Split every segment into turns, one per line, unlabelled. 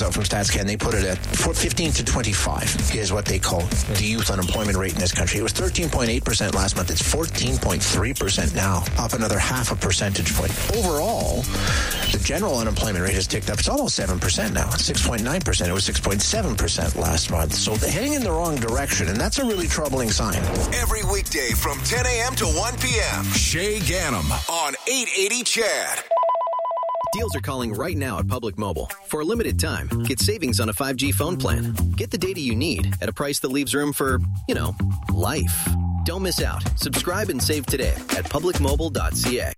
comes out from StatsCan, they put it at 15 to 25 is what they call the youth unemployment rate in this country. It was 13.8% last month. It's 14.3% now, up another half a percentage point. Overall, the general unemployment rate has ticked up. It's almost 7% now. It's 6.9%. It was 6.7% last month. So they're heading in the wrong direction, and that's a really troubling sign.
Every weekday from 10 a.m. to 1 p.m., Shay Ganem on 880 CHAD.
Deals are calling right now at Public Mobile. For a limited time, get savings on a 5G phone plan. Get the data you need at a price that leaves room for, life. Don't miss out. Subscribe and save today at publicmobile.ca.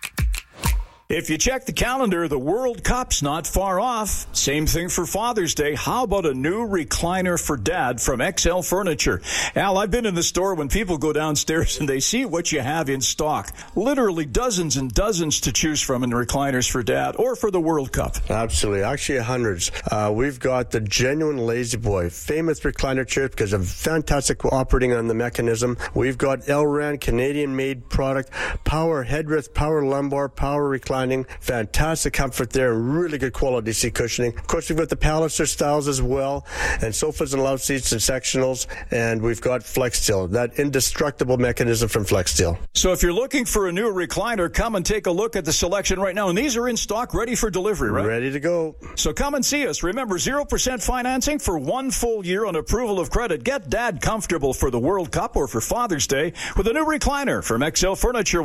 If you check the calendar, the World Cup's not far off. Same thing for Father's Day. How about a new recliner for Dad from XL Furniture? Al, I've been in the store when people go downstairs and they see what you have in stock. Literally dozens and dozens to choose from in recliners for Dad or for the World Cup.
Absolutely. Actually, hundreds. We've got the genuine Lazy Boy, famous recliner chair because of fantastic operating on the mechanism. We've got Elran, Canadian-made product, power headrest, power lumbar, power recliner. Fantastic comfort there, really good quality seat cushioning. Of course, we've got the Palliser styles as well, and sofas and love seats and sectionals, and we've got FlexSteel, that indestructible mechanism from FlexSteel.
So if you're looking for a new recliner, come and take a look at the selection right now, and these are in stock, ready for delivery, right?
Ready to go.
So come and see us. Remember, 0% financing for 1 full year on approval of credit. Get Dad comfortable for the World Cup or for Father's Day with a new recliner from XL Furniture,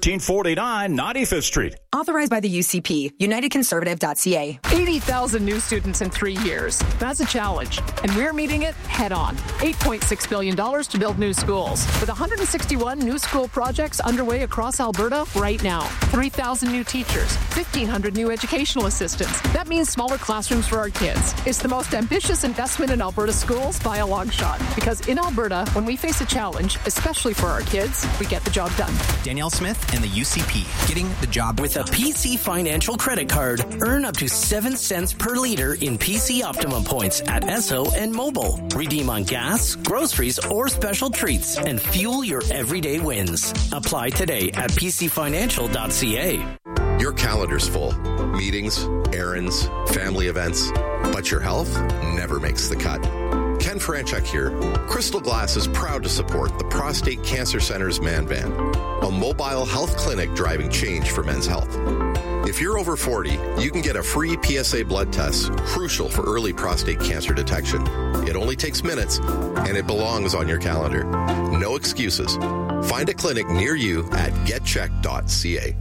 11349 95th Street.
Authorized by the UCP, UnitedConservative.ca.
80,000 new students in 3 years. That's a challenge, and we're meeting it head on. $8.6 billion to build new schools, with 161 new school projects underway across Alberta right now. 3,000 new teachers, 1,500 new educational assistants. That means smaller classrooms for our kids. It's the most ambitious investment in Alberta schools by a long shot, because in Alberta, when we face a challenge, especially for our kids, we get the job done.
Danielle Smith and the UCP, getting the job with a PC Financial Credit Card. Earn up to 7 cents per liter in PC Optimum points at Esso and Mobile. Redeem on gas, groceries, or special treats and fuel your everyday wins. Apply today at pcfinancial.ca.
Your calendar's full. Meetings, errands, family events. But your health never makes the cut. Ken Franchuk here. Crystal Glass is proud to support the Prostate Cancer Center's Man Van, a mobile health clinic driving change for men's health. If you're over 40, you can get a free PSA blood test, crucial for early prostate cancer detection. It only takes minutes, and it belongs on your calendar. No excuses. Find a clinic near you at getcheck.ca.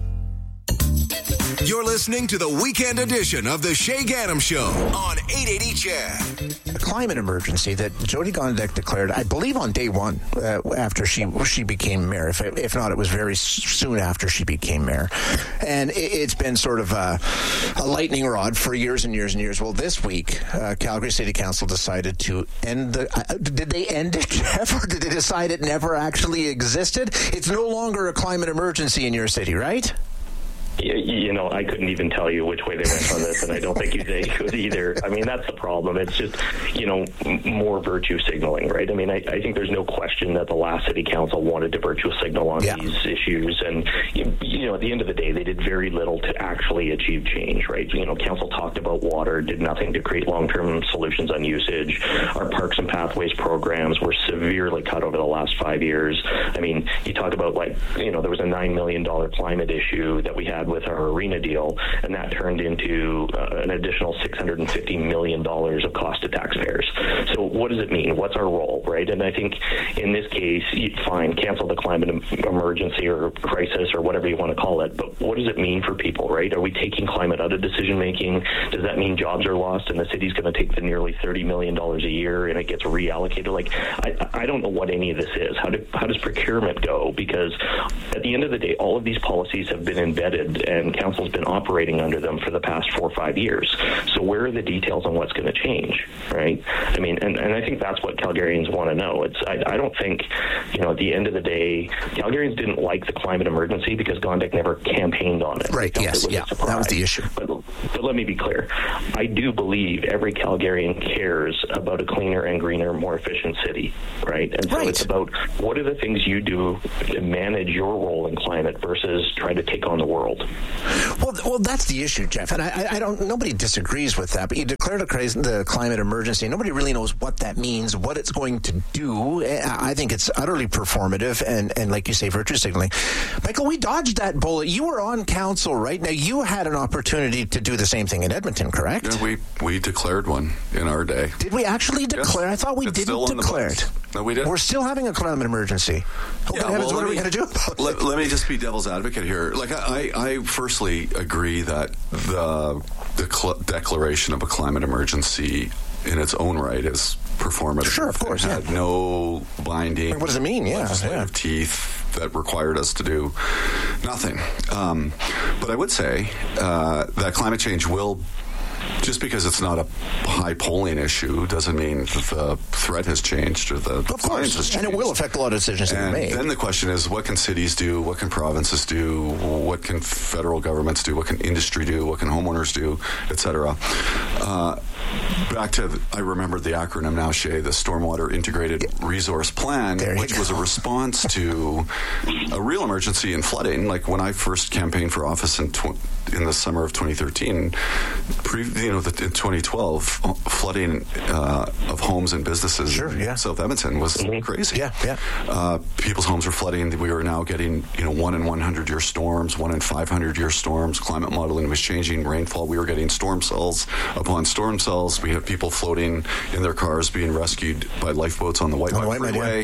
You're listening to the weekend edition of the Shay Ganem Show on 880 CHAD.
A climate emergency that Jyoti Gondek declared, I believe, on day one after she became mayor. If not, it was very soon after she became mayor. And it's been sort of a lightning rod for years and years and years. Well, this week, Calgary City Council decided to end did they end it, Jeff, or did they decide it never actually existed? It's no longer a climate emergency in your city, right?
I couldn't even tell you which way they went on this, and I don't think you could either. I mean, that's the problem. It's just, more virtue signaling, right? I mean, I think there's no question that the last city council wanted to virtue signal on these issues, and, at the end of the day, they did very little to actually achieve change, right? Council talked about water, did nothing to create long-term solutions on usage. Our Parks and Pathways programs were severely cut over the last 5 years. I mean, you talk about, there was a $9 million climate issue that we had with our arena deal, and that turned into an additional $650 million of cost to taxpayers. So what does it mean? What's our role, right? And I think in this case, fine, cancel the climate emergency or crisis or whatever you want to call it, but what does it mean for people, right? Are we taking climate out of decision-making? Does that mean jobs are lost and the city's going to take the nearly $30 million a year and it gets reallocated? I don't know what any of this is. How does procurement go? Because at the end of the day, all of these policies have been embedded and council's been operating under them for the past 4 or 5 years. So where are the details on what's going to change, right? I mean, and I think that's what Calgarians want to know. I don't think, at the end of the day, Calgarians didn't like the climate emergency because Gondek never campaigned on it.
Right, yes, that was the issue.
But let me be clear. I do believe every Calgarian cares about a cleaner and greener, more efficient city, right? And so it's about what are the things you do to manage your role in climate versus try to take on the world.
Well, that's the issue, Jeff, and I don't. Nobody disagrees with that. But you declared the climate emergency. Nobody really knows what that means, what it's going to do. I think it's utterly performative and like you say, virtue signaling. Michael, we dodged that bullet. You were on council, right? Now you had an opportunity to do the same thing in Edmonton, correct?
Yeah, we declared one in our day.
Did we actually declare?
Yes.
I thought we didn't declare it.
No, we didn't.
We're still having a climate emergency. What are we going to do about it?
Let me just be devil's advocate here. Like, I firstly agree that the declaration of a climate emergency in its own right is performative.
Sure, of course.
It had no binding.
What does it mean?
Legislative teeth that required us to do nothing. But I would say that climate change will. Just because it's not a high polling issue doesn't mean that the threat has changed or the science has changed.
And it will affect a lot of decisions that are made.
Then the question is, what can cities do? What can provinces do? What can federal governments do? What can industry do? What can homeowners do? Et cetera. Back to, I remember the acronym now, Shay, the Stormwater Integrated Resource Plan, which was a response to a real emergency in flooding. Like when I first campaigned for office in the summer of 2013, in 2012, flooding of homes and businesses in South Edmonton was crazy. People's homes were flooding. We were now getting 1 in 100-year storms, 1 in 500-year storms. Climate modeling was changing rainfall. We were getting storm cells upon storm cells. We had people floating in their cars being rescued by lifeboats on the White Freeway.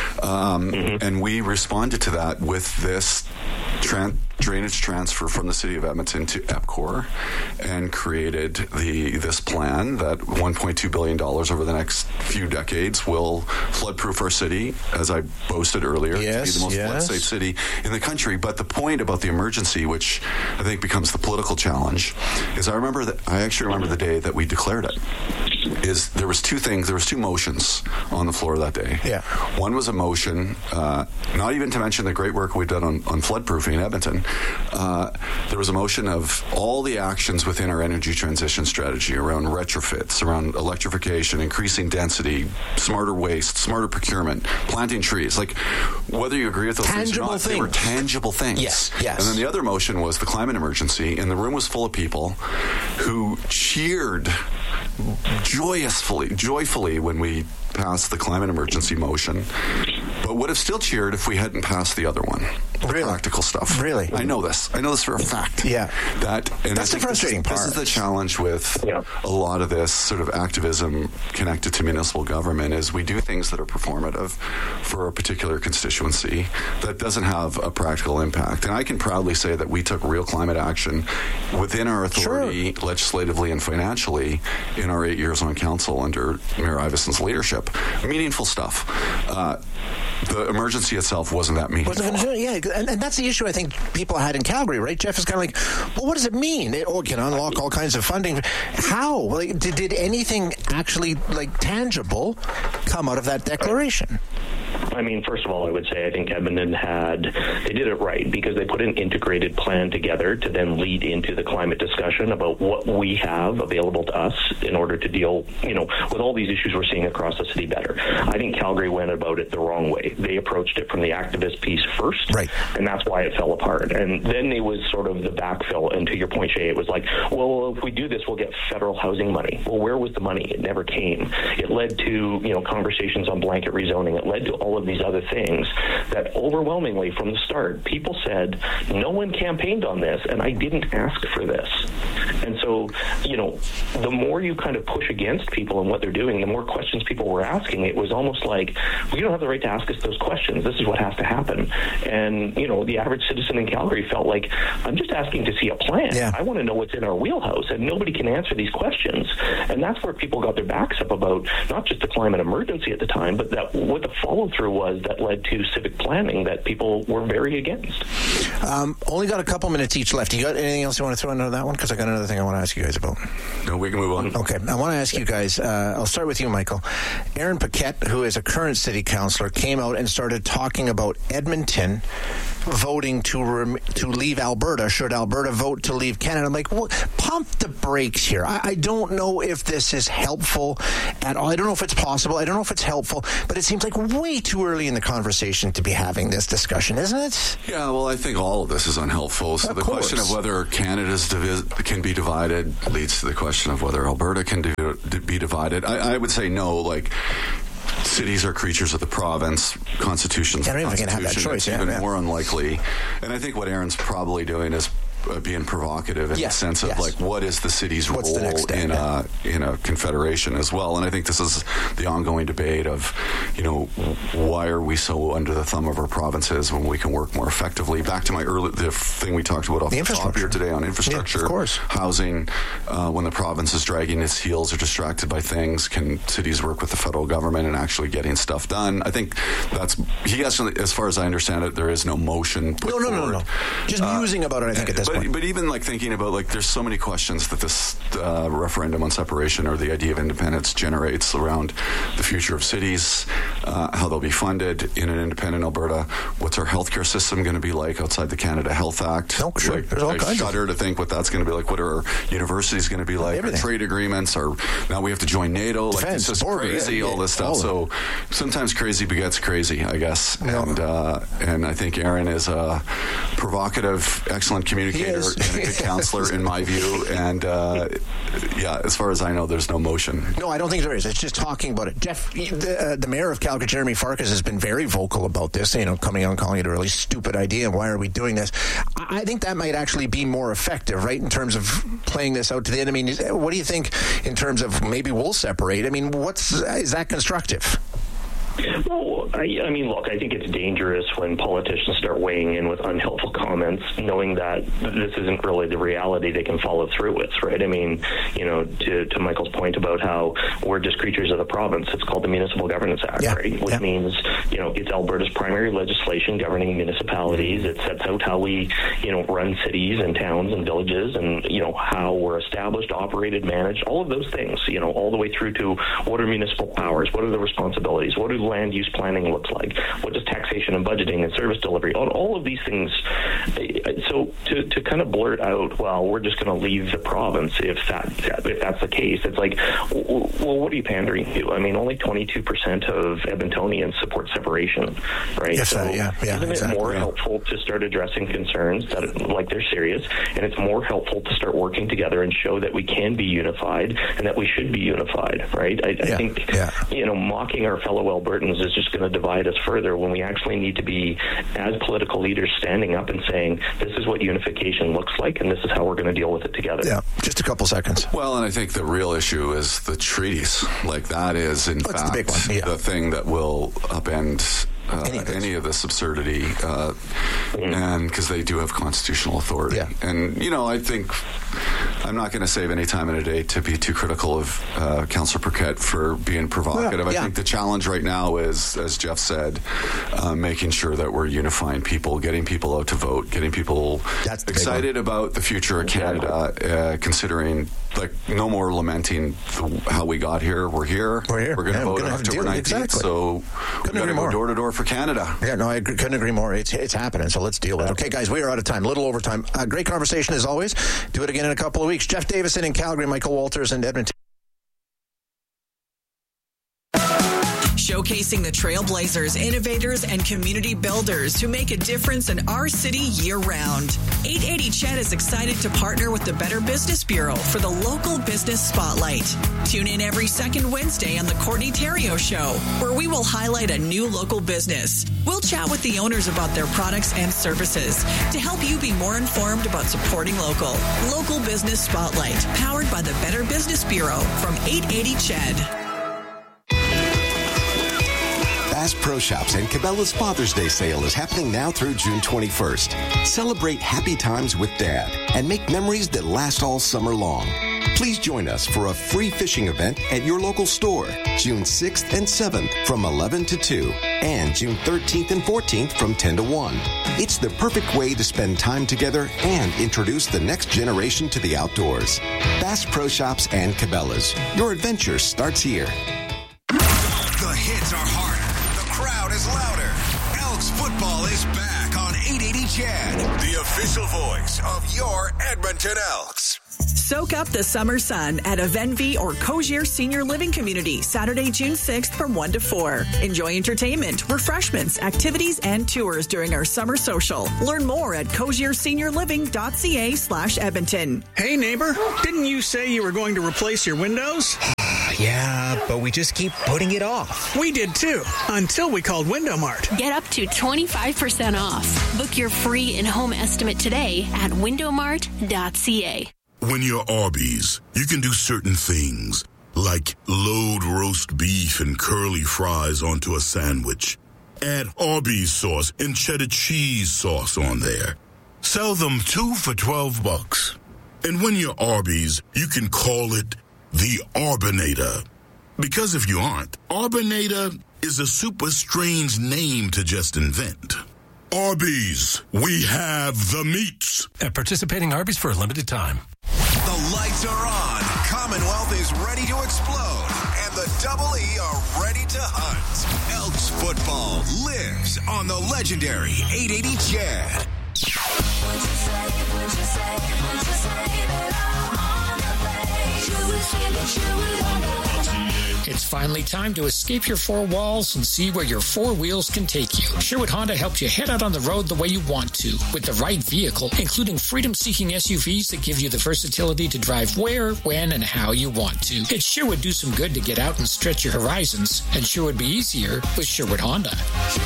And we responded to that with this drainage transfer from the city of Edmonton to EPCOR and created this plan that $1.2 billion over the next few decades will flood-proof our city, as I boasted earlier, to be the most flood-safe city in the country. But the point about the emergency, which I think becomes the political challenge, is I actually remember the day that we declared it. There was two motions on the floor that day. One was a motion, not even to mention the great work we've done on flood-proofing in Edmonton. There was a motion of all the actions within our energy transition strategy around retrofits, around electrification, increasing density, smarter waste, smarter procurement, planting trees. Like, whether you agree with those things or not, they were tangible things.
Yes.
And then the other motion was the climate emergency, and the room was full of people who cheered joyfully when we passed the climate emergency motion, but would have still cheered if we hadn't passed the other one. The practical stuff.
Really?
I know this for a fact.
Yeah.
That's the frustrating part. This is the challenge with a lot of this sort of activism connected to municipal government is we do things that are performative for a particular constituency that doesn't have a practical impact. And I can proudly say that we took real climate action within our authority, legislatively and financially, in our 8 years on council under Mayor Iveson's leadership. Meaningful stuff. The emergency itself wasn't that meaningful.
And that's the issue I think people had in Calgary, right? Jeff is kind of like, well, what does it mean? It can unlock all kinds of funding. How? Like, did anything actually tangible come out of that declaration?
I mean, first of all, I would say I think Edmonton they did it right because they put an integrated plan together to then lead into the climate discussion about what we have available to us in order to deal, with all these issues we're seeing across the city better. I think Calgary went about it the wrong way. They approached it from the activist piece first, and that's why it fell apart. And then it was sort of the backfill, and to your point, Shay, it was like, well, if we do this, we'll get federal housing money. Well, where was the money? It never came. It led to, conversations on blanket rezoning. It led to all of these other things that overwhelmingly from the start, people said, no one campaigned on this, and I didn't ask for this. And so, the more you kind of push against people and what they're doing, the more questions people were asking. It was almost like, well, you don't have the right to ask us those questions. This is what has to happen. And, the average citizen in Calgary felt like, I'm just asking to see a plan. I want to know what's in our wheelhouse, and nobody can answer these questions. And that's where people got their backs up about not just the climate emergency at the time, but that what the follow-through was that led to civic planning that people were very against.
Only got a couple minutes each left. You got anything else you want to throw into that one? Because I got another thing I want to ask you guys about.
No, we can move on.
Okay. I want to ask you guys, I'll start with you, Michael. Aaron Paquette, who is a current city councillor, came out and started talking about Edmonton voting to leave Alberta, should Alberta vote to leave Canada. I'm like, well, pump the brakes here. I don't know if this is helpful at all. I don't know if it's possible. I don't know if it's helpful, but it seems like way too too early in the conversation to be having this discussion, isn't it?
Yeah, well, I think all of this is unhelpful. So the question of whether Canada can be divided leads to the question of whether Alberta can be divided. I would say no, like... Cities are creatures of the province. Constitution's
I don't even have that choice.
It's even more unlikely. And I think what Aaron's probably doing is being provocative in the sense of like, what is the city's role in a confederation as well? And I think this is the ongoing debate of, why are we so under the thumb of our provinces when we can work more effectively? Back to the thing we talked about off the top here today on infrastructure,
of course.
Housing. When the province is dragging its heels or distracted by things, can cities work with the federal government and actually getting stuff done? I think as far as I understand it, there is no motion put forward. No.
Just musing about it, I think, at this point.
But even like thinking about like there's so many questions that this referendum on separation or the idea of independence generates around the future of cities, how they'll be funded in an independent Alberta. What's our healthcare system going to be like outside the Canada Health Act?
No, sure.
Like,
there's all kinds.
I shudder to think what that's going to be like. What are our universities going to be like? Our trade agreements are now we have to join NATO.
Defense,
like it's just crazy. All this stuff. So sometimes crazy begets crazy, I guess. No. And I think Aaron is a provocative, excellent communicator. And a good counselor, in my view. And, as far as I know, there's no motion.
No, I don't think there is. It's just talking about it. Jeff, the mayor of Calgary, Jeremy Farkas, has been very vocal about this, coming out and calling it a really stupid idea. Why are we doing this? I think that might actually be more effective, right, in terms of playing this out to the end. I mean, what do you think in terms of maybe we'll separate? I mean, is that constructive?
Well, I mean, look, I think it's dangerous when politicians start weighing in with unhelpful comments, knowing that this isn't really the reality they can follow through with, right? I mean, to Michael's point about how we're just creatures of the province, it's called the Municipal Governance Act, right? Which means, it's Alberta's primary legislation governing municipalities. It sets out how we, run cities and towns and villages and, how we're established, operated, managed, all of those things, all the way through to what are municipal powers, what are the responsibilities, what do land use planning looks like, what does taxation and budgeting and service delivery, all of these things. So to kind of blurt out, well, we're just going to leave the province if that's the case, it's like, well, what are you pandering to? I mean, only 22% of Edmontonians support separation, right?
Yes,
isn't it more helpful to start addressing concerns that like they're serious, and it's more helpful to start working together and show that we can be unified and that we should be unified, right? I think mocking our fellow Albertans is just going to divide us further when we actually need to be, as political leaders, standing up and saying, this is what unification looks like and this is how we're going to deal with it together.
Yeah, just a couple seconds.
Well, and I think the real issue is the treaties. Like that is, in fact,
the big one. Yeah.
The thing that will upend any of this absurdity, and because they do have constitutional authority. Yeah. And, I think I'm not going to save any time in a day to be too critical of Councillor Paquette for being provocative. I think the challenge right now is, as Jeff said, making sure that we're unifying people, getting people out to vote, getting people excited about the future of Canada, considering, like, no more lamenting how we got here. We're here. We're going to vote on October 19th. So we're going to go door to door for Canada.
Yeah, no, I couldn't agree more. It's happening, so let's deal with it. Okay, guys, we are out of time. A little over time. Great conversation as always. Do it again in a couple of weeks. Jeff Davison in Calgary, Michael Walters in Edmonton.
Showcasing the trailblazers, innovators, and community builders who make a difference in our city year-round. 880 CHED is excited to partner with the Better Business Bureau for the Local Business Spotlight. Tune in every second Wednesday on the Courtney Theriault Show, where we will highlight a new local business. We'll chat with the owners about their products and services to help you be more informed about supporting local. Local Business Spotlight, powered by the Better Business Bureau from 880 CHED.
Bass Pro Shops and Cabela's Father's Day sale is happening now through June 21st. Celebrate happy times with Dad and make memories that last all summer long. Please join us for a free fishing event at your local store, June 6th and 7th from 11 to 2, and June 13th and 14th from 10 to 1. It's the perfect way to spend time together and introduce the next generation to the outdoors. Bass Pro Shops and Cabela's. Your adventure starts here.
The hits are harder. The crowd is louder. Elks football is back on 880 CHED, the official voice of your Edmonton Elks.
Soak up the summer sun at a Venvi or Cozier Senior Living Community, Saturday, June 6th from 1 to 4. Enjoy entertainment, refreshments, activities, and tours during our summer social. Learn more at cozierseniorliving.ca/Edmonton.
Hey, neighbor, didn't you say you were going to replace your windows?
Yeah, but we just keep putting it off.
We did too, until we called Window Mart.
Get up to 25% off. Book your free in-home estimate today at windowmart.ca.
When you're Arby's, you can do certain things, like load roast beef and curly fries onto a sandwich. Add Arby's sauce and cheddar cheese sauce on there. Sell them 2 for $12. And when you're Arby's, you can call it the Arbinator. Because if you aren't, Arbinator is a super strange name to just invent. Arby's, we have the meats.
At participating Arby's for a limited time.
The lights are on. Commonwealth is ready to explode. And the Double E are ready to hunt. Elks football lives on the legendary 880 Chad.
It's finally time to escape your four walls and see where your four wheels can take you. Sherwood Honda helps you head out on the road the way you want to, with the right vehicle, including freedom-seeking SUVs that give you the versatility to drive where, when, and how you want to. It sure would do some good to get out and stretch your horizons, and sure would be easier with Sherwood Honda.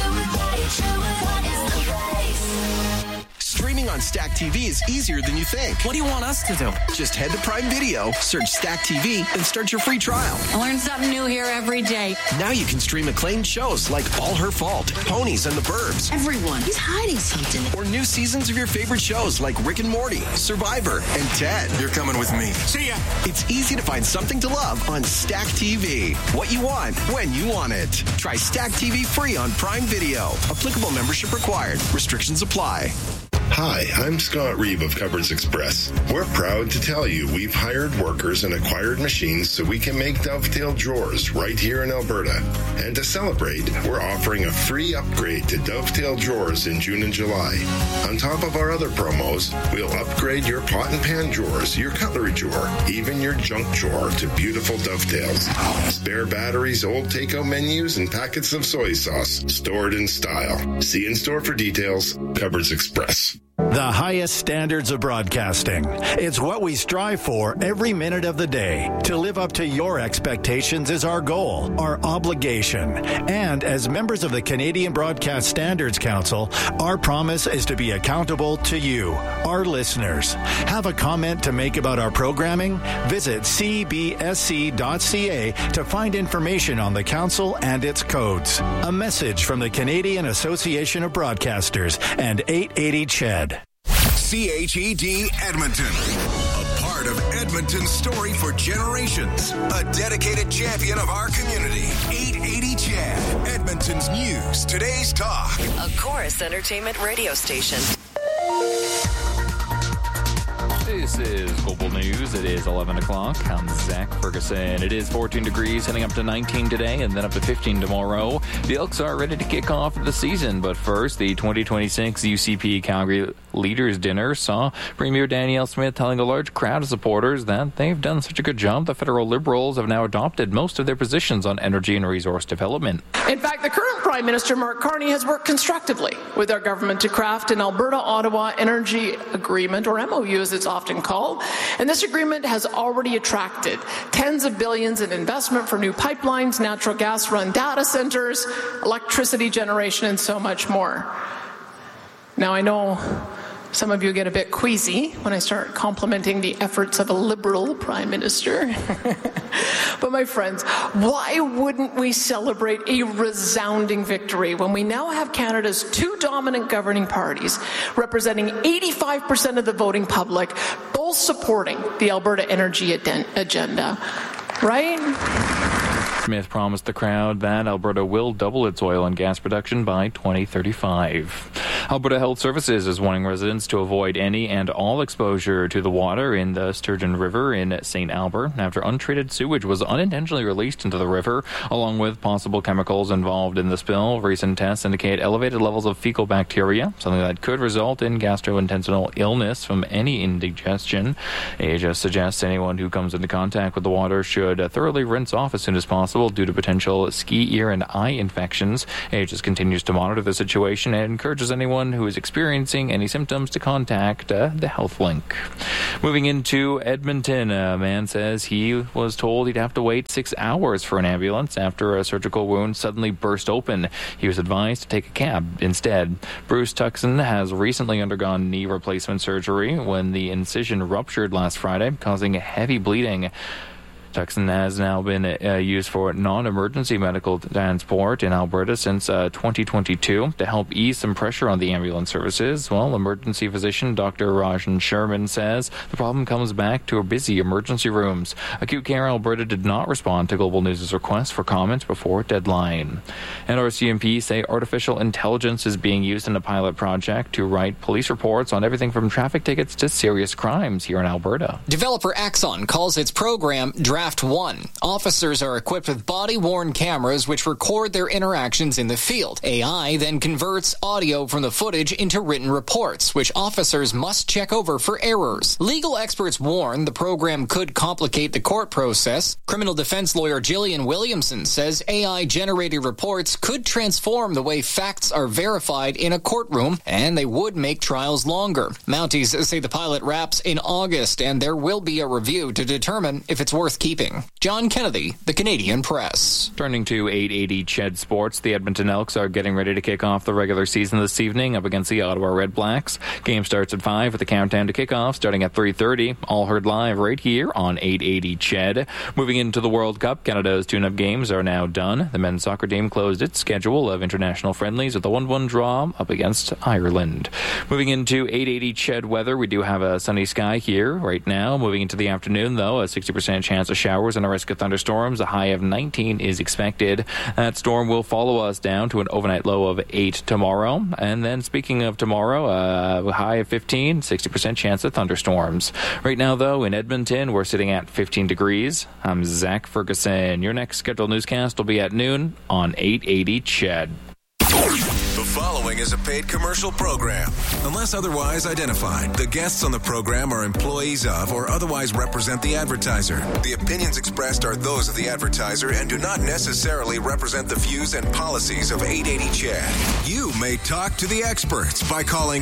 Streaming on Stack TV is easier than you think.
What do you want us to do?
Just head to Prime Video, search Stack TV, and start your free trial.
I learn something new here every day.
Now you can stream acclaimed shows like All Her Fault, Ponies, and The Burbs.
Everyone is hiding something.
Or new seasons of your favorite shows like Rick and Morty, Survivor, and Ted.
You're coming with me.
See ya. It's easy to find something to love on Stack TV. What you want, when you want it. Try Stack TV free on Prime Video. Applicable membership required. Restrictions apply.
Hi, I'm Scott Reeve of Cupboards Express. We're proud to tell you we've hired workers and acquired machines so we can make Dovetail drawers right here in Alberta. And to celebrate, we're offering a free upgrade to Dovetail drawers in June and July. On top of our other promos, we'll upgrade your pot and pan drawers, your cutlery drawer, even your junk drawer to beautiful Dovetails. Spare batteries, old takeout menus, and packets of soy sauce stored in style. See in store for details. Cupboards Express.
The highest standards of broadcasting. It's what we strive for every minute of the day. To live up to your expectations is our goal, our obligation. And as members of the Canadian Broadcast Standards Council, our promise is to be accountable to you, our listeners. Have a comment to make about our programming? Visit cbsc.ca to find information on the council and its codes. A message from the Canadian Association of Broadcasters and 880 CHED.
CHED Edmonton. A part of Edmonton's story for generations. A dedicated champion of our community. 880 Chad. Edmonton's news. Today's talk.
A Chorus Entertainment radio station.
This is Global News. It is 11 o'clock. I'm Zach Ferguson. It is 14 degrees, heading up to 19 today and then up to 15 tomorrow. The Elks are ready to kick off the season, but first, the 2026 UCP Calgary Leaders Dinner saw Premier Danielle Smith telling a large crowd of supporters that they've done such a good job the federal Liberals have now adopted most of their positions on energy and resource development.
In fact, the current Prime Minister, Mark Carney, has worked constructively with our government to craft an Alberta-Ottawa Energy Agreement, or MOU as it's often called, and this agreement has already attracted tens of billions in investment for new pipelines, natural gas-run data centers, electricity generation, and so much more. Now, I know some of you get a bit queasy when I start complimenting the efforts of a Liberal Prime Minister. But my friends, why wouldn't we celebrate a resounding victory when we now have Canada's two dominant governing parties representing 85% of the voting public, both supporting the Alberta energy agenda, right?
Smith promised the crowd that Alberta will double its oil and gas production by 2035. Alberta Health Services is warning residents to avoid any and all exposure to the water in the Sturgeon River in St. Albert after untreated sewage was unintentionally released into the river, along with possible chemicals involved in the spill. Recent tests indicate elevated levels of fecal bacteria, something that could result in gastrointestinal illness from any indigestion. AHS suggests anyone who comes into contact with the water should thoroughly rinse off as soon as possible due to potential ski, ear, and eye infections. AHS continues to monitor the situation and encourages anyone who is experiencing any symptoms to contact the Health Link. Moving into Edmonton, a man says he was told he'd have to wait 6 hours for an ambulance after a surgical wound suddenly burst open. He was advised to take a cab instead. Bruce Tuckson has recently undergone knee replacement surgery when the incision ruptured last Friday, causing heavy bleeding. Tuckson has now been used for non-emergency medical transport in Alberta since 2022 to help ease some pressure on the ambulance services. Well, emergency physician Dr. Rajan Sherman says the problem comes back to our busy emergency rooms. Acute Care Alberta did not respond to Global News' request for comment before deadline. And RCMP say artificial intelligence is being used in a pilot project to write police reports on everything from traffic tickets to serious crimes here in Alberta.
Developer Axon calls its program Draft 1. Officers are equipped with body-worn cameras which record their interactions in the field. AI then converts audio from the footage into written reports, which officers must check over for errors. Legal experts warn the program could complicate the court process. Criminal defense lawyer Gillian Williamson says AI-generated reports could transform the way facts are verified in a courtroom, and they would make trials longer. Mounties say the pilot wraps in August, and there will be a review to determine if it's worth keeping. John Kennedy, The Canadian Press.
Turning to 880 Ched Sports, the Edmonton Elks are getting ready to kick off the regular season this evening up against the Ottawa Red Blacks. Game starts at 5 with the countdown to kickoff starting at 3:30. All heard live right here on 880 Ched. Moving into the World Cup, Canada's tune-up games are now done. The men's soccer team closed its schedule of international friendlies with a 1-1 draw up against Ireland. Moving into 880 Ched weather, we do have a sunny sky here right now. Moving into the afternoon, though, a 60% chance of showers and a risk of thunderstorms. A high of 19 is expected. That storm will follow us down to an overnight low of 8 tomorrow. And then speaking of tomorrow, a high of 15, 60% chance of thunderstorms. Right now, though, in Edmonton, we're sitting at 15 degrees. I'm Zach Ferguson. Your next scheduled newscast will be at noon on 880 Ched.
The following is a paid commercial program. Unless otherwise identified, the guests on the program are employees of or otherwise represent the advertiser. The opinions expressed are those of the advertiser and do not necessarily represent the views and policies of 880 Ched. You may talk to the experts by calling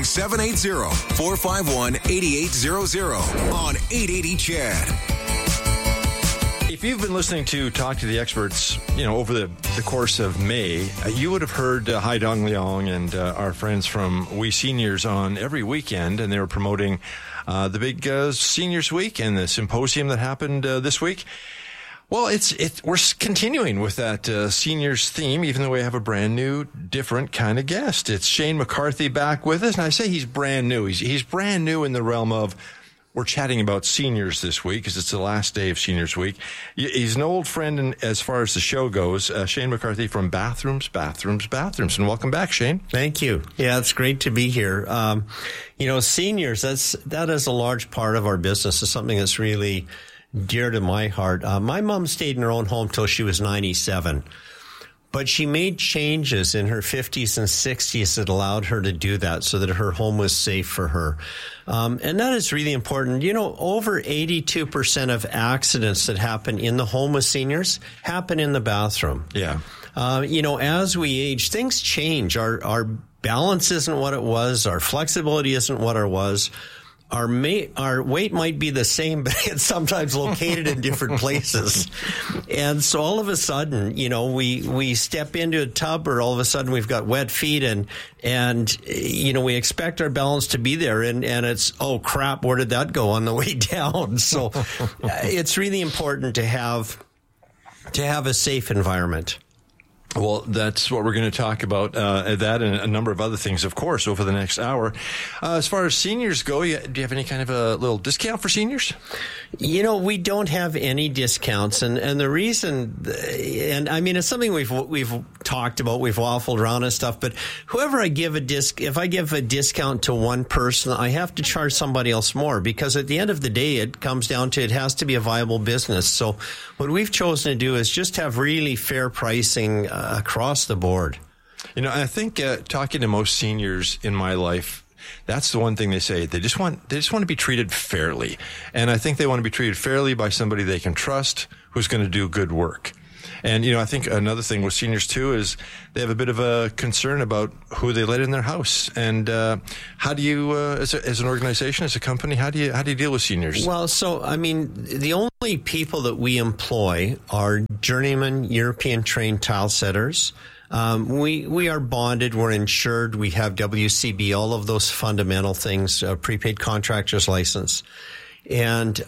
780-451-8800 on 880 Ched.
If you've been listening to Talk to the Experts, over the course of May, you would have heard Hai Dong Leong and our friends from We Seniors on every weekend, and they were promoting the big Seniors Week and the symposium that happened this week. Well, we're continuing with that seniors theme, even though we have a brand new, different kind of guest. It's Shane McCarthy back with us, and I say he's brand new. He's brand new in the realm of. We're chatting about seniors this week because it's the last day of Seniors Week. He's an old friend as far as the show goes. Shane McCarthy from Bathrooms. And welcome back, Shane.
Thank you. Yeah, it's great to be here. Seniors, that is a large part of our business. It's something that's really dear to my heart. My mom stayed in her own home till she was 97. But she made changes in her 50s and 60s that allowed her to do that so that her home was safe for her. And that is really important. Over 82% of accidents that happen in the home with seniors happen in the bathroom.
Yeah.
As we age, things change. Our balance isn't what it was. Our flexibility isn't what it was. Our weight might be the same, but it's sometimes located in different places. And so all of a sudden, we step into a tub, or all of a sudden we've got wet feet and we expect our balance to be there. And it's, oh crap, where did that go on the way down? So it's really important to have a safe environment.
Well, that's what we're going to talk about, that and a number of other things, of course, over the next hour. As far as seniors go, do you have any kind of a little discount for seniors?
We don't have any discounts. And the reason, and I mean, it's something we've talked about, we've waffled around and stuff, but whoever I give if I give a discount to one person, I have to charge somebody else more, because at the end of the day, it comes down to it has to be a viable business. So what we've chosen to do is just have really fair pricing across the board.
I think talking to most seniors in my life, that's the one thing they say. They just want to be treated fairly. And I think they want to be treated fairly by somebody they can trust who's going to do good work. And, I think another thing with seniors, too, is they have a bit of a concern about who they let in their house. And how do you, as an organization, as a company, how do you deal with seniors?
Well, so, the only people that we employ are journeyman European-trained tile setters. We are bonded, we're insured, we have WCB, all of those fundamental things, prepaid contractor's license. And,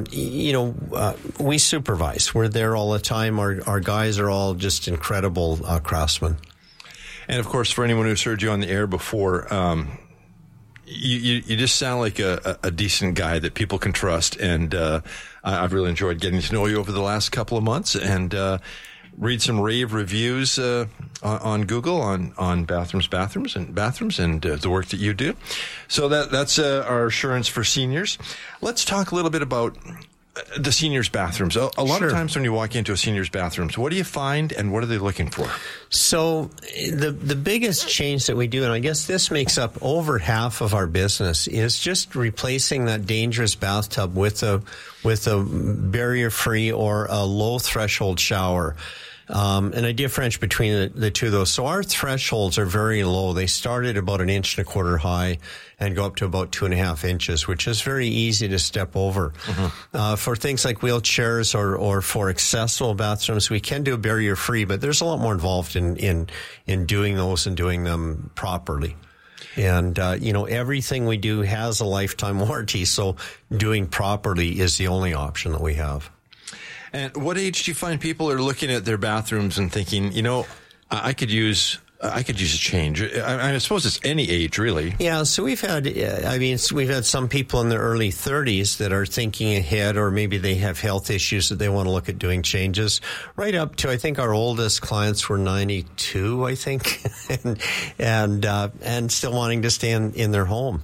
we supervise. We're there all the time. Our guys are all just incredible craftsmen.
And, of course, for anyone who's heard you on the air before, you just sound like a decent guy that people can trust. And I've really enjoyed getting to know you over the last couple of months. And read some rave reviews on Google on bathrooms and the work that you do. So that's our assurance for seniors. Let's talk a little bit about the seniors' bathrooms. A lot of times when you walk into a seniors' bathrooms, what do you find and what are they looking for?
So the biggest change that we do, and I guess this makes up over half of our business, is just replacing that dangerous bathtub with a barrier-free or a low-threshold shower. And I differentiate between the two of those. So our thresholds are very low. They start at about 1.25 inches high and go up to about 2.5 inches, which is very easy to step over. Mm-hmm. For things like wheelchairs or for accessible bathrooms, we can do barrier-free, but there's a lot more involved in doing those and doing them properly. And, everything we do has a lifetime warranty, so doing properly is the only option that we have.
And what age do you find people are looking at their bathrooms and thinking, I could use a change? I suppose it's any age, really.
Yeah, so we've had some people in their early 30s that are thinking ahead, or maybe they have health issues that they want to look at doing changes, right up to, I think our oldest clients were 92, I think, and still wanting to stay in their home.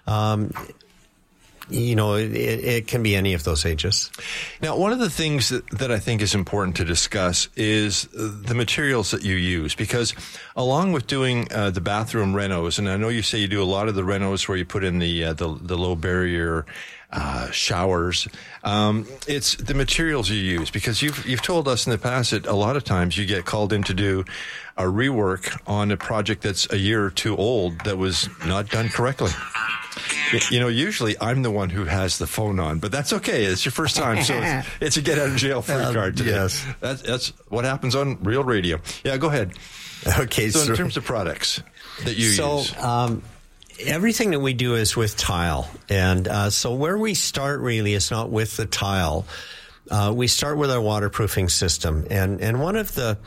It can be any of those ages.
Now, one of the things that I think is important to discuss is the materials that you use, because along with doing the bathroom renos, and I know you say you do a lot of the renos where you put in the low barrier showers, it's the materials you use, because you've told us in the past that a lot of times you get called in to do a rework on a project that's a year or two old that was not done correctly. Usually I'm the one who has the phone on, but that's okay. It's your first time, so it's a get out of jail free card today.
Yes.
That's what happens on real radio. Yeah, go ahead.
Okay.
So in terms of products that you use.
Everything that we do is with tile. And so where we start really is not with the tile. We start with our waterproofing system. And one of the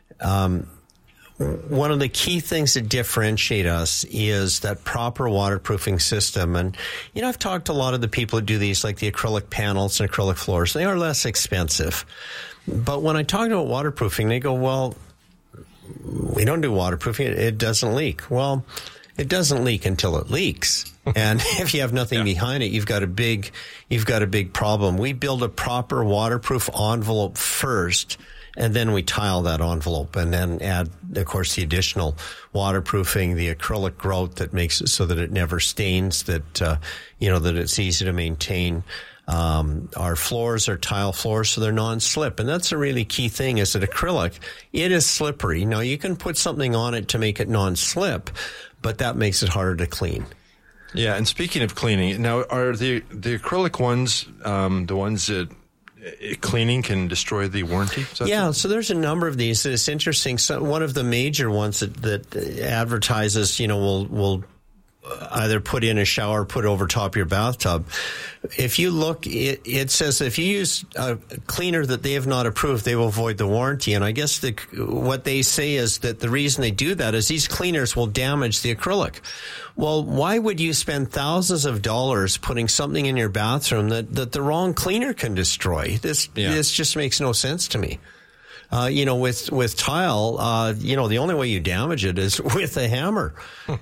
key things that differentiate us is that proper waterproofing system. And, I've talked to a lot of the people who do these, like the acrylic panels and acrylic floors. They are less expensive. But when I talk about waterproofing, they go, well, we don't do waterproofing. It doesn't leak. Well, it doesn't leak until it leaks. And if you have nothing behind it, you've got a big problem. We build a proper waterproof envelope first, and then we tile that envelope and then add, of course, the additional waterproofing, the acrylic grout that makes it so that it never stains, that, that it's easy to maintain. Our floors are tile floors, so they're non-slip. And that's a really key thing, is that acrylic, it is slippery. Now, you can put something on it to make it non-slip, but that makes it harder to clean.
Yeah, and speaking of cleaning, now, are the acrylic ones the ones that cleaning can destroy the warranty?
Yeah, so there's a number of these. It's interesting. So one of the major ones that advertises, will either put in a shower, put over top your bathtub. If you look, it says if you use a cleaner that they have not approved, they will void the warranty. And I guess what they say is that the reason they do that is these cleaners will damage the acrylic. Well, why would you spend thousands of dollars putting something in your bathroom that the wrong cleaner can destroy? This just makes no sense to me. With tile, the only way you damage it is with a hammer.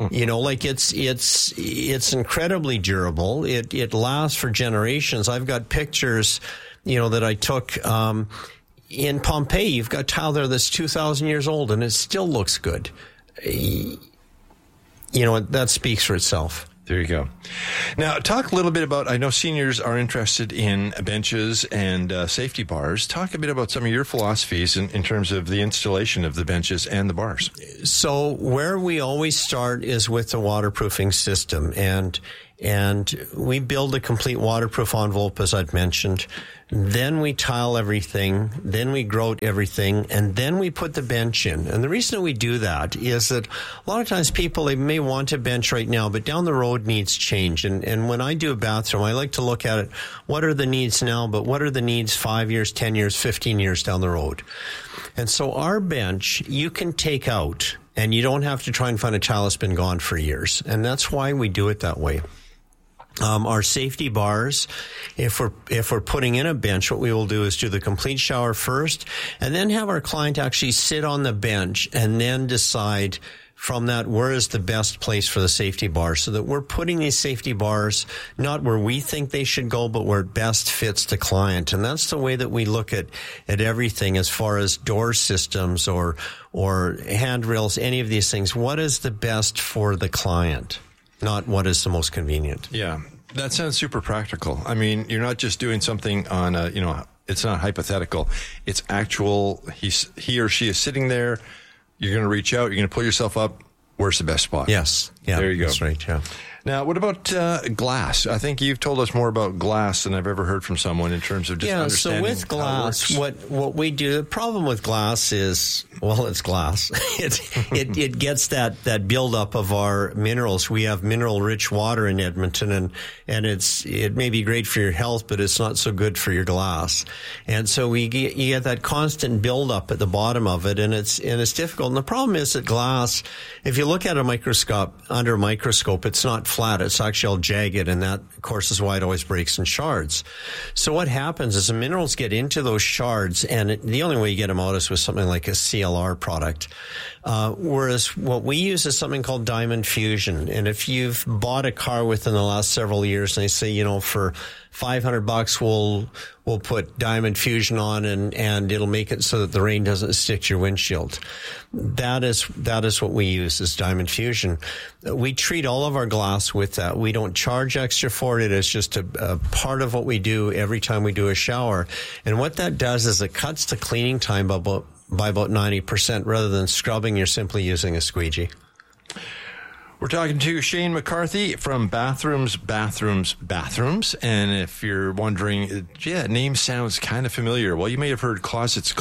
It's incredibly durable. It lasts for generations. I've got pictures, that I took in Pompeii. You've got tile there that's 2,000 years old, and it still looks good. That speaks for itself.
There you go. Now, talk a little bit about, I know seniors are interested in benches and safety bars. Talk a bit about some of your philosophies in terms of the installation of the benches and the bars.
So where we always start is with the waterproofing system, and we build a complete waterproof envelope, as I'd mentioned. Then we tile everything, then we grout everything, and then we put the bench in. And the reason that we do that is that a lot of times people, they may want a bench right now, but down the road needs change. And when I do a bathroom, I like to look at it, what are the needs now, but what are the needs 5 years, 10 years, 15 years down the road? And so our bench, you can take out, and you don't have to try and find a tile that's been gone for years. And that's why we do it that way. Our safety bars, if we're putting in a bench, what we will do is do the complete shower first, and then have our client actually sit on the bench and then decide from that where is the best place for the safety bar, so that we're putting these safety bars not where we think they should go, but where it best fits the client. And that's the way that we look at everything as far as door systems or handrails, any of these things. What is the best for the client? Not what is the most convenient.
Yeah, that sounds super practical. I mean, you're not just doing something on it's not hypothetical. It's actual. He or she is sitting there. You're going to reach out. You're going to pull yourself up. Where's the best spot?
Yes. Yeah,
there you go.
That's right, yeah.
Now, what about glass? I think you've told us more about glass than I've ever heard from someone in terms of just understanding.
So with glass, what we do, the problem with glass is, well, it's glass. It gets that buildup of our minerals. We have mineral-rich water in Edmonton, and it may be great for your health, but it's not so good for your glass. And so you get that constant buildup at the bottom of it, and it's difficult. And the problem is that glass, if you look at under a microscope, it's not flat. It's actually all jagged, and that, of course, is why it always breaks in shards. So what happens is the minerals get into those shards, and the only way you get them out is with something like a CLR product. Whereas what we use is something called Diamond Fusion. And if you've bought a car within the last several years, and they say, for $500 we'll put Diamond Fusion on and it'll make it so that the rain doesn't stick to your windshield. That is what we use, is Diamond Fusion. We treat all of our glass with that. We don't charge extra for it. It's just a part of what we do every time we do a shower. And what that does is it cuts the cleaning time by about 90%. Rather than scrubbing, you're simply using a squeegee.
We're talking to Shane McCarthy from Bathrooms. And if you're wondering, name sounds kind of familiar. Well, you may have heard Closets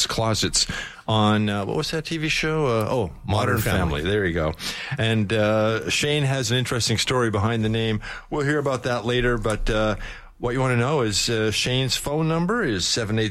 on, what was that TV show? Modern Family. There you go. And Shane has an interesting story behind the name. We'll hear about that later, but what you want to know is Shane's phone number is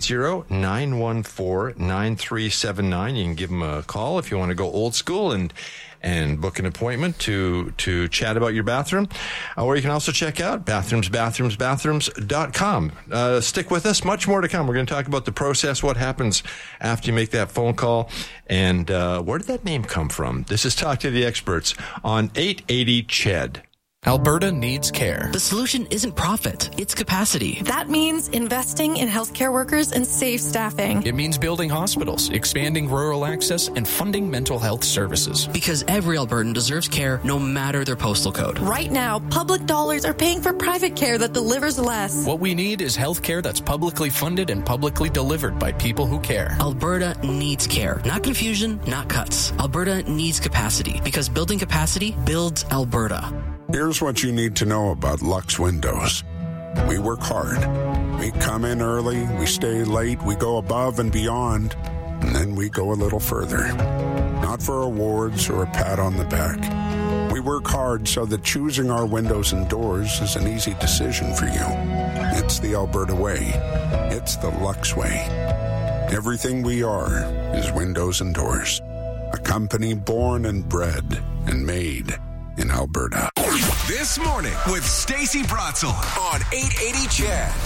780-914-9379. You can give him a call if you want to go old school and book an appointment to chat about your bathroom. Or you can also check out bathrooms.com. Stick with us. Much more to come. We're going to talk about the process, what happens after you make that phone call, and where did that name come from? This is Talk to the Experts on 880 CHED.
Alberta needs care.
The solution isn't profit, it's capacity.
That means investing in healthcare workers and safe staffing.
It means building hospitals, expanding rural access, and funding mental health services.
Because every Albertan deserves care, no matter their postal code.
Right now, public dollars are paying for private care that delivers less.
What we need is health care that's publicly funded and publicly delivered by people who care.
Alberta needs care. Not confusion, not cuts. Alberta needs capacity, because building capacity builds Alberta.
Here's what you need to know about Lux Windows. We work hard. We come in early, we stay late, we go above and beyond, and then we go a little further. Not for awards or a pat on the back. We work hard so that choosing our windows and doors is an easy decision for you. It's the Alberta way. It's the Lux way. Everything we are is windows and doors. A company born and bred and made in Alberta.
This morning with Stacey Bratzel on 880 CHED.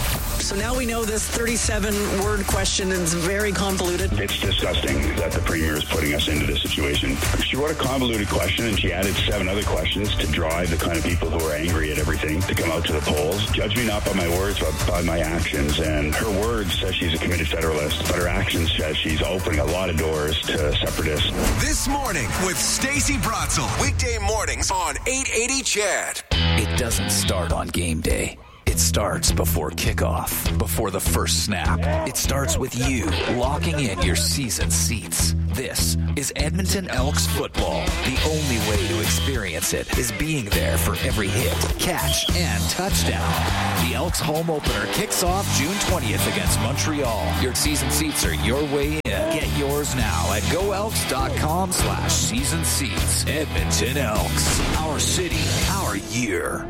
So now we know this 37-word question is very convoluted.
It's disgusting that the Premier is putting us into this situation. She wrote a convoluted question, and she added 7 other questions to drive the kind of people who are angry at everything to come out to the polls. Judge me not by my words, but by my actions. And her words says she's a committed Federalist, but her actions says she's opening a lot of doors to separatists.
This morning with Stacey Bratzel. Weekday mornings on 880 CHED.
It doesn't start on game day. It starts before kickoff, before the first snap. It starts with you locking in your season seats. This is Edmonton Elks football. The only way to experience it is being there for every hit, catch, and touchdown. The Elks home opener kicks off June 20th against Montreal. Your season seats are your way in. Get yours now at goelks.com/season seats. Edmonton Elks. Our city, our year.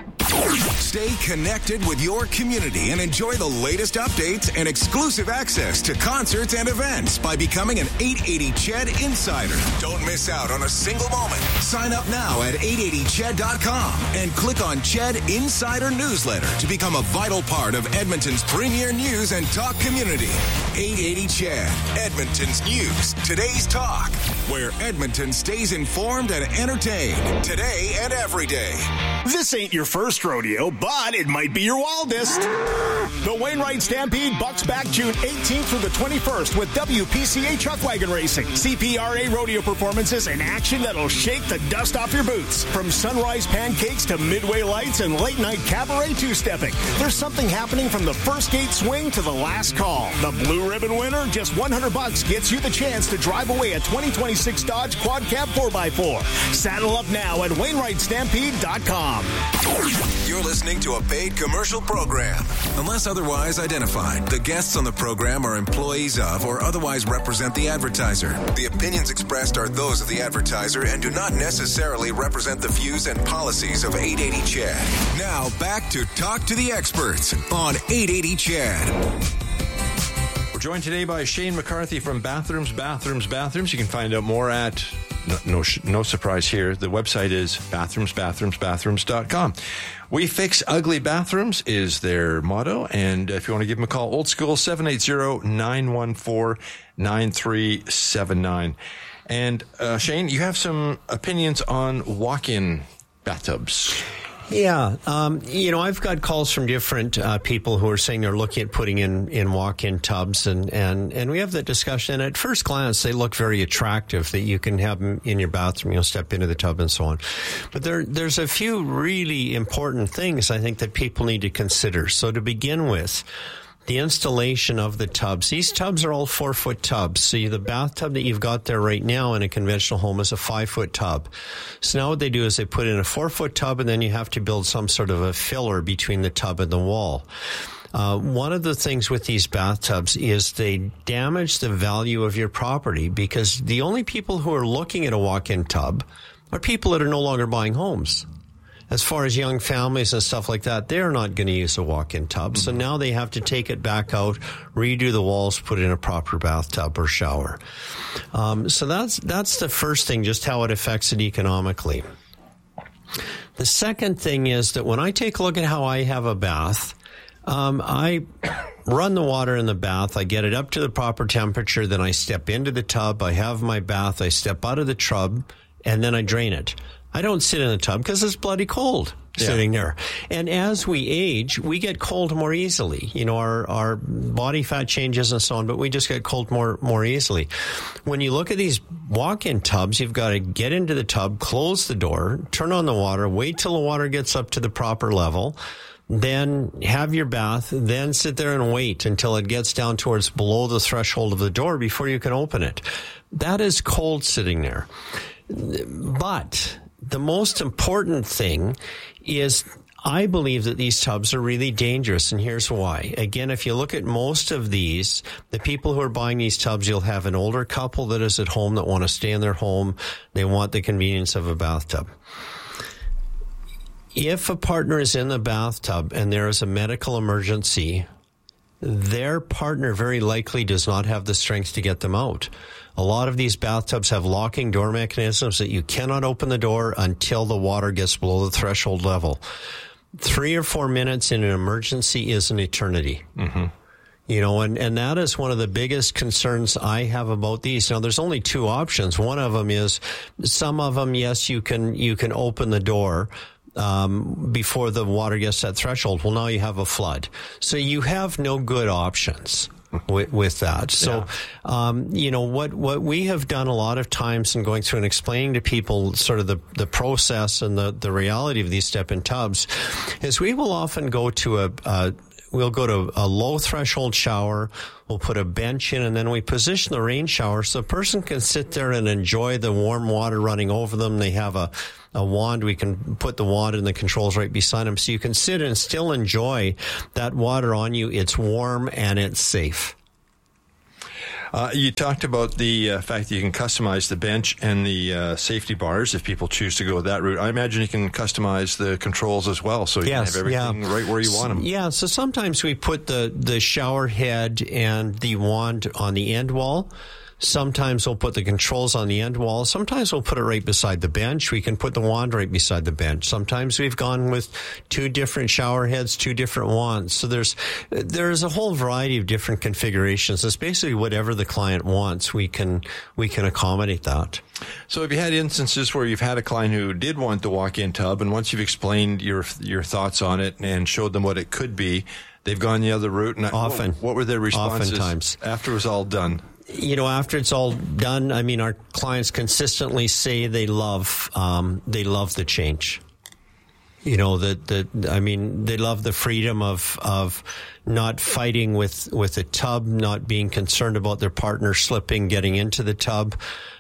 Stay connected with your community and enjoy the latest updates and exclusive access to concerts and events by becoming an 880 CHED Insider. Don't miss out on a single moment. Sign up now at 880ched.com and click on CHED Insider Newsletter to become a vital part of Edmonton's premier news and talk community. 880 CHED, Edmonton's news, today's talk, where Edmonton stays informed and entertained today and every day.
This ain't your first rodeo, but it might be your wildest. The Wainwright Stampede bucks back June 18th through the 21st with WPCA Chuck Wagon Racing, CPRA rodeo performances, and action that'll shake the dust off your boots. From sunrise pancakes to midway lights and late night cabaret two-stepping, there's something happening from the first gate swing to the last call. The blue ribbon winner, just $100 gets you the chance to drive away a 2026 Dodge Quad Cab 4x4. Saddle up now at WainwrightStampede.com.
You're listening to a paid commercial program. Unless otherwise identified, the guests on the program are employees of or otherwise represent the advertiser. The opinions expressed are those of the advertiser and do not necessarily represent the views and policies of 880 CHED. Now back to Talk to the Experts on 880 CHED.
We're joined today by Shane McCarthy from Bathrooms. You can find out more at, no surprise here, the website is bathrooms.com. We fix ugly bathrooms is their motto, and if you want to give them a call, old school, 780-914-9379. And Shane, you have some opinions on walk-in bathtubs.
Yeah. I've got calls from different people who are saying they're looking at putting in walk-in tubs, and we have that discussion. And at first glance, they look very attractive that you can have them in your bathroom, step into the tub and so on. But there's a few really important things I think that people need to consider. So to begin with, the installation of the tubs. These tubs are all 4-foot tubs. So the bathtub that you've got there right now in a conventional home is a 5-foot tub. So now what they do is they put in a 4-foot tub, and then you have to build some sort of a filler between the tub and the wall. One of the things with these bathtubs is they damage the value of your property, because the only people who are looking at a walk-in tub are people that are no longer buying homes. As far as young families and stuff like that, they're not going to use a walk-in tub. So now they have to take it back out, redo the walls, put in a proper bathtub or shower. So that's the first thing, just how it affects it economically. The second thing is that when I take a look at how I have a bath, I run the water in the bath, I get it up to the proper temperature, then I step into the tub, I have my bath, I step out of the tub, and then I drain it. I don't sit in the tub because it's bloody cold sitting there. And as we age, we get cold more easily. Our body fat changes and so on, but we just get cold more easily. When you look at these walk-in tubs, you've got to get into the tub, close the door, turn on the water, wait till the water gets up to the proper level, then have your bath, then sit there and wait until it gets down towards below the threshold of the door before you can open it. That is cold sitting there. But the most important thing is I believe that these tubs are really dangerous, and here's why. Again, if you look at most of these, the people who are buying these tubs, you'll have an older couple that is at home that want to stay in their home. They want the convenience of a bathtub. If a partner is in the bathtub and there is a medical emergency, their partner very likely does not have the strength to get them out. A lot of these bathtubs have locking door mechanisms that you cannot open the door until the water gets below the threshold level. 3 or 4 minutes in an emergency is an eternity.
Mm-hmm.
You know, and that is one of the biggest concerns I have about these. Now, there's only 2 options. One of them is, some of them, yes, you can open the door before the water gets that threshold. Well, now you have a flood. So you have no good options with that. So, you know, what we have done a lot of times in going through and explaining to people sort of the process and the reality of these step-in tubs is we will often go to we'll go to a low threshold shower. We'll put a bench in, and then we position the rain shower so a person can sit there and enjoy the warm water running over them. They have a wand. We can put the wand and the controls right beside them, so you can sit and still enjoy that water on you. It's warm and it's safe.
You talked about the fact that you can customize the bench and the safety bars if people choose to go that route. I imagine you can customize the controls as well, so you can have everything right where you want them.
Yeah, so sometimes we put the shower head and the wand on the end wall. Sometimes we'll put the controls on the end wall. Sometimes we'll put it right beside the bench. We can put the wand right beside the bench. Sometimes we've gone with 2 different shower heads, 2 different wands. So there's a whole variety of different configurations. It's basically whatever the client wants. We can accommodate that.
So have you had instances where you've had a client who did want the walk-in tub, and once you've explained your thoughts on it and showed them what it could be, they've gone the other route? And
often.
What were their responses
oftentimes
after it was all done?
You know, after it's all done, I mean, our clients consistently say they love the change. You know, they love the freedom of not fighting with a tub, not being concerned about their partner slipping, getting into the tub,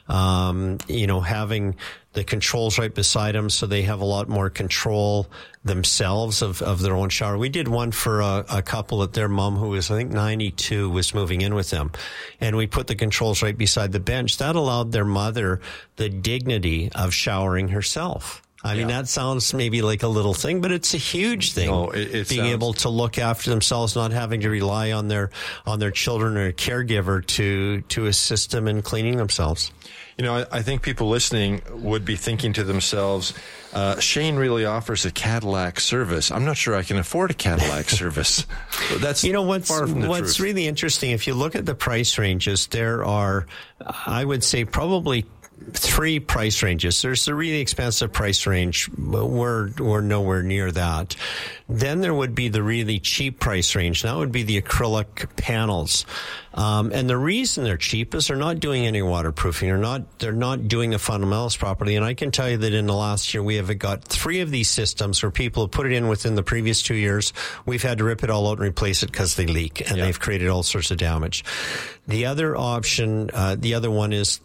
you know, having the controls right beside them so they have a lot more control themselves of their own shower. We did one for a couple that their mom, who was, I think, 92, was moving in with them. And we put the controls right beside the bench. That allowed their mother the dignity of showering herself. I mean, that sounds maybe like a little thing, but it's a huge thing.
No,
being able to look after themselves, not having to rely on their children or a caregiver to assist them in cleaning themselves.
You know, I think people listening would be thinking to themselves, Shane really offers a Cadillac service. I'm not sure I can afford a Cadillac service. That's far from the
what's
truth.
Really interesting, if you look at the price ranges, there are, I would say, probably 3 price ranges. There's the really expensive price range, but we're nowhere near that. Then there would be the really cheap price range. That would be the acrylic panels. And the reason they're cheap is they're not doing any waterproofing. They're not doing the fundamentals properly. And I can tell you that in the last year, we have got 3 of these systems where people have put it in within the previous 2 years. We've had to rip it all out and replace it because they leak, and they've created all sorts of damage. The other option, the other one is,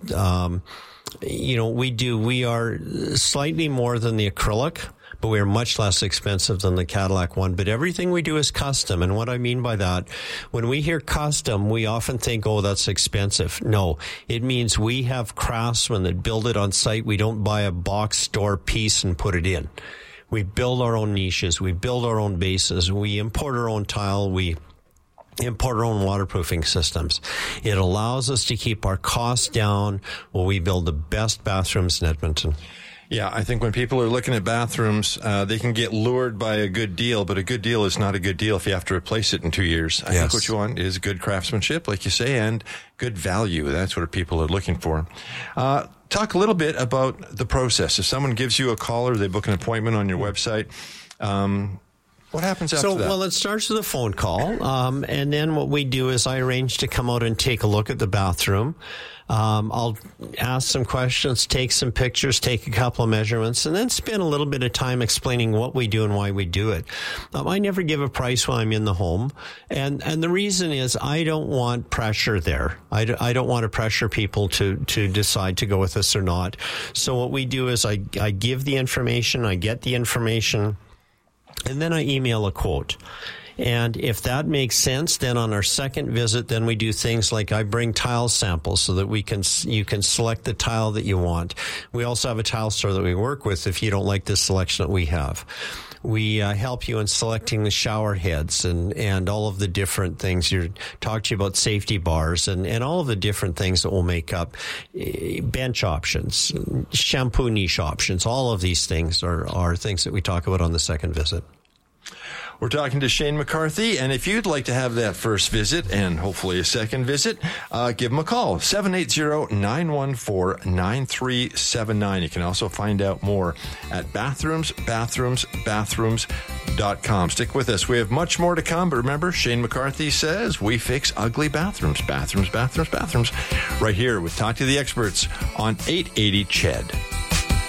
you know, we are slightly more than the acrylic, but we are much less expensive than the Cadillac one. But everything we do is custom. And what I mean by that, when we hear custom, we often think, oh, that's expensive. No, it means we have craftsmen that build it on site. We don't buy a box store piece and put it in. We build our own niches. We build our own bases. We import our own tile. We import our own waterproofing systems. It allows us to keep our costs down while we build the best bathrooms in Edmonton.
Yeah, I think when people are looking at bathrooms, they can get lured by a good deal, but a good deal is not a good deal if you have to replace it in 2 years. I think what you want is good craftsmanship, like you say, and good value. That's what people are looking for. Talk a little bit about the process. If someone gives you a call or they book an appointment on your website, what happens after that?
Well, it starts with a phone call, and then what we do is I arrange to come out and take a look at the bathroom. I'll ask some questions, take some pictures, take a couple of measurements, and then spend a little bit of time explaining what we do and why we do it. I never give a price while I'm in the home, and the reason is I don't want pressure there. I don't want to pressure people to decide to go with us or not. So what we do is I give the information, I get the information, and then I email a quote. And if that makes sense, then on our second visit, then we do things like I bring tile samples so that you can select the tile that you want. We also have a tile store that we work with if you don't like the selection that we have. We help you in selecting the shower heads and all of the different things. Talk to you about safety bars and all of the different things that will make up bench options, shampoo niche options. All of these things are things that we talk about on the second visit.
We're talking to Shane McCarthy, and if you'd like to have that first visit and hopefully a second visit, give him a call, 780-914-9379. You can also find out more at bathrooms.com. Stick with us. We have much more to come, but remember, Shane McCarthy says we fix ugly bathrooms. Bathrooms. Right here with Talk to the Experts on 880 CHED.